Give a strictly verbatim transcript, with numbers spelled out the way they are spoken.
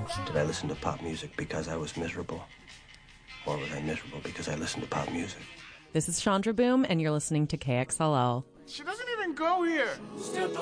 Did I listen to pop music because I was miserable? Or was I miserable because I listened to pop music? This is Chandra Boom, and you're listening to K X L L. She doesn't even go here.